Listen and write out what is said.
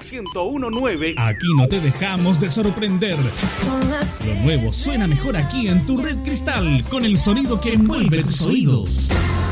1019. Aquí no te dejamos de sorprender. Lo nuevo suena mejor aquí en tu Red Cristal, con el sonido que envuelve tus oídos.